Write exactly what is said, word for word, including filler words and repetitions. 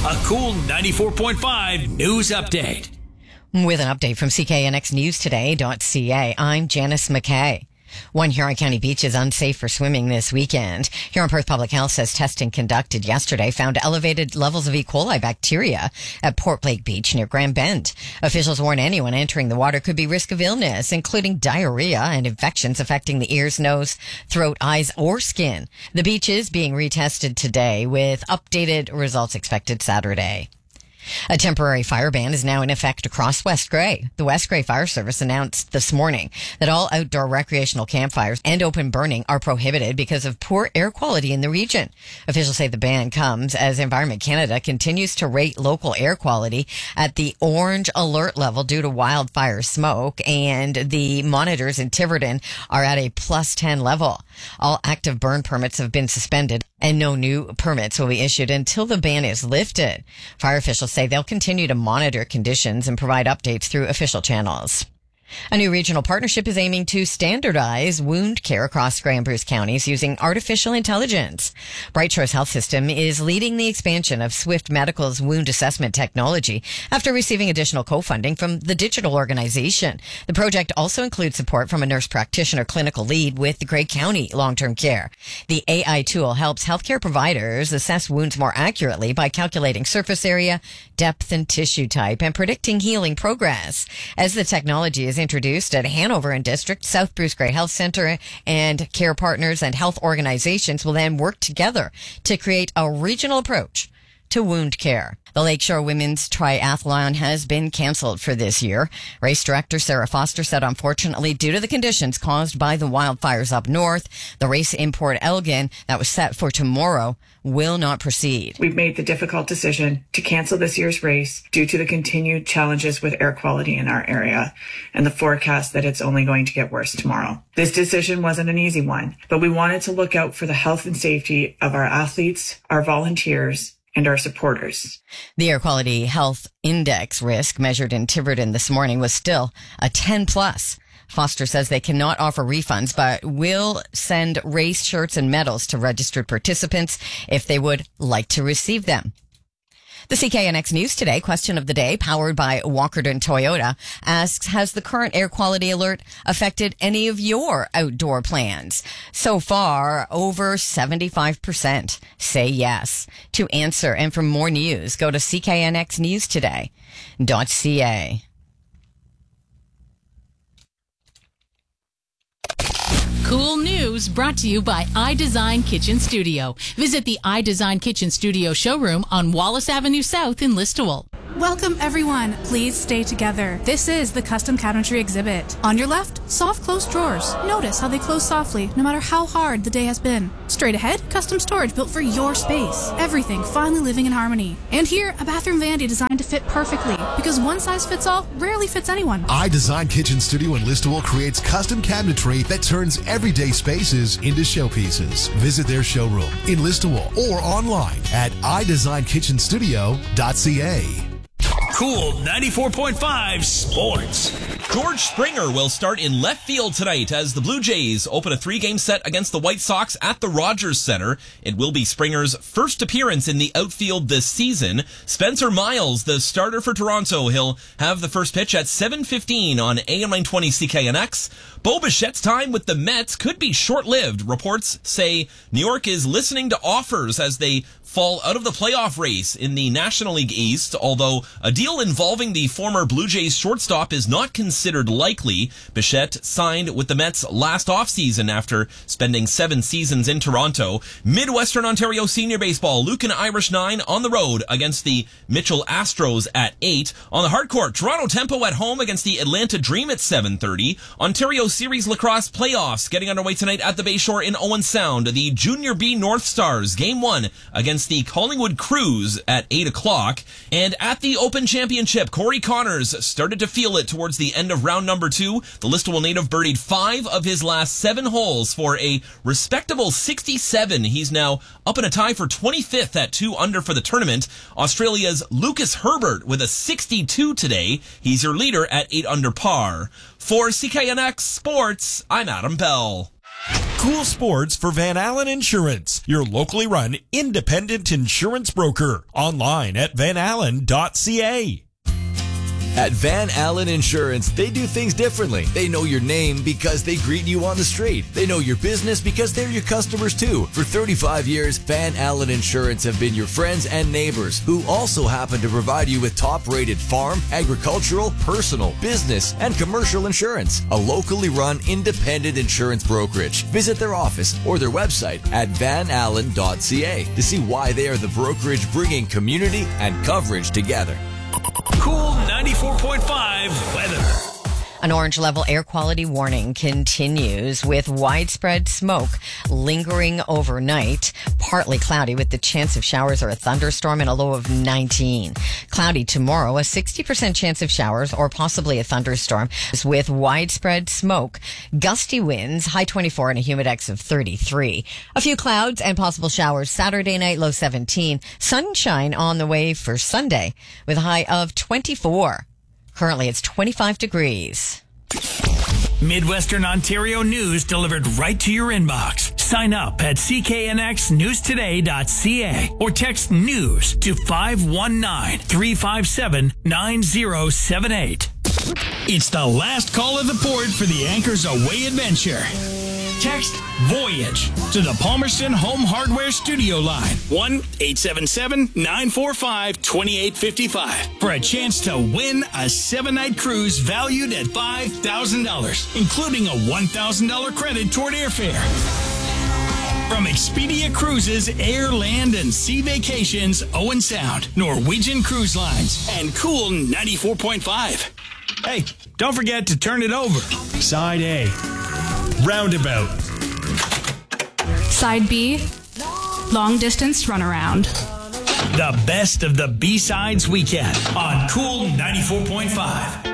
A cool ninety-four point five news update. With an update from C K N X News Today dot C A, I'm Janice McKay. One Huron County beach is unsafe for swimming this weekend. Huron Perth Public Health says testing conducted yesterday found elevated levels of E. coli bacteria at Port Blake Beach near Grand Bend. Officials warn anyone entering the water could be risk of illness, including diarrhea and infections affecting the ears, nose, throat, eyes, or skin. The beach is being retested today with updated results expected Saturday. A temporary fire ban is now in effect across West Grey. The West Grey Fire Service announced this morning that all outdoor recreational campfires and open burning are prohibited because of poor air quality in the region. Officials say the ban comes as Environment Canada continues to rate local air quality at the orange alert level due to wildfire smoke, and the monitors in Tiverton are at a plus ten level. All active burn permits have been suspended, and no new permits will be issued until the ban is lifted. Fire officials say they'll continue to monitor conditions and provide updates through official channels. A new regional partnership is aiming to standardize wound care across Grey and Bruce counties using artificial intelligence. Bright Shores Health System is leading the expansion of Swift Medical's wound assessment technology after receiving additional co-funding from the digital organization. The project also includes support from a nurse practitioner clinical lead with the Grey County Long-Term Care. The A I tool helps healthcare providers assess wounds more accurately by calculating surface area, depth, and tissue type, and predicting healing progress. As the technology is introduced at Hanover and District, South Bruce Grey Health Centre and care partners and health organizations will then work together to create a regional approach to wound care. The Lakeshore Women's Triathlon has been canceled for this year. Race director Sarah Foster said, unfortunately, due to the conditions caused by the wildfires up north, the race in Port Elgin that was set for tomorrow will not proceed. We've made the difficult decision to cancel this year's race due to the continued challenges with air quality in our area and the forecast that it's only going to get worse tomorrow. This decision wasn't an easy one, but we wanted to look out for the health and safety of our athletes, our volunteers, and our supporters. The Air Quality Health Index risk measured in Tiverton this morning was still a ten plus. Foster says they cannot offer refunds, but will send race shirts and medals to registered participants if they would like to receive them. The C K N X News Today question of the day, powered by Walkerton Toyota, asks, has the current air quality alert affected any of your outdoor plans? So far, over seventy-five percent say yes. To answer and for more news, go to C K N X News Today dot C A. Cool news brought to you by iDesign Kitchen Studio. Visit the iDesign Kitchen Studio showroom on Wallace Avenue South in Listowel. Welcome, everyone. Please stay together. This is the custom cabinetry exhibit. On your left, soft close drawers. Notice how they close softly, no matter how hard the day has been. Straight ahead, custom storage built for your space. Everything finally living in harmony. And here, a bathroom vanity designed to fit perfectly, because one size fits all rarely fits anyone. iDesign Kitchen Studio in Listowel creates custom cabinetry that turns everyday spaces into showpieces. Visit their showroom in Listowel or online at i design kitchen studio dot c a. Cool ninety-four point five Sports. George Springer will start in left field tonight as the Blue Jays open a three-game set against the White Sox at the Rogers Center. It will be Springer's first appearance in the outfield this season. Spencer Miles, the starter for Toronto, he'll have the first pitch at seven fifteen on A M nine twenty C K N X. Bo Bichette's time with the Mets could be short-lived. Reports say New York is listening to offers as they fall out of the playoff race in the National League East, although a deal involving the former Blue Jays shortstop is not considered likely. Bichette signed with the Mets last offseason after spending seven seasons in Toronto. Midwestern Ontario Senior Baseball, Lucan Irish nine on the road against the Mitchell Astros at eight. On the hardcourt, Toronto Tempo at home against the Atlanta Dream at seven thirty. Ontario Series Lacrosse Playoffs getting underway tonight at the Bayshore in Owen Sound. The Junior B North Stars, game one against the Collingwood Crews at eight o'clock. And at the Open Championship, Corey Connors started to feel it towards the end of round number two. The Listowel native birdied five of his last seven holes for a respectable sixty-seven. He's now up in a tie for twenty-fifth at two under for the tournament. Australia's Lucas Herbert with a sixty-two today. He's your leader at eight under par. For C K N X Sports, I'm Adam Bell. Cool sports for Van Allen Insurance, your locally run independent insurance broker. Online at van allen dot c a. At Van Allen Insurance, they do things differently. They know your name because they greet you on the street. They know your business because they're your customers too. For thirty-five years, Van Allen Insurance have been your friends and neighbors who also happen to provide you with top-rated farm, agricultural, personal, business, and commercial insurance. A locally run independent insurance brokerage. Visit their office or their website at van allen dot c a to see why they are the brokerage bringing community and coverage together. Cool ninety-four point five weather. An orange level air quality warning continues with widespread smoke lingering overnight. Partly cloudy with the chance of showers or a thunderstorm and a low of nineteen. Cloudy tomorrow, a sixty percent chance of showers or possibly a thunderstorm with widespread smoke. Gusty winds, high twenty-four and a humidex of thirty-three. A few clouds and possible showers Saturday night, low seventeen. Sunshine on the way for Sunday with a high of twenty-four. Currently, it's twenty-five degrees. Midwestern Ontario news delivered right to your inbox. Sign up at c k n x news today dot c a or text news to five one nine, three five seven, nine zero seven eight. It's the last call of the port for the Anchors Away adventure. Text Voyage to the Palmerston Home Hardware Studio line, one eight seven seven, nine four five, two eight five five, for a chance to win a seven-night cruise valued at five thousand dollars, including a one thousand dollars credit toward airfare. From Expedia Cruises, Air, Land, and Sea Vacations, Owen Sound, Norwegian Cruise Lines, and Cool ninety-four point five. Hey, don't forget to turn it over. Side A. Roundabout. Side B, long distance runaround. The best of the B-Sides weekend on Cool ninety-four point five.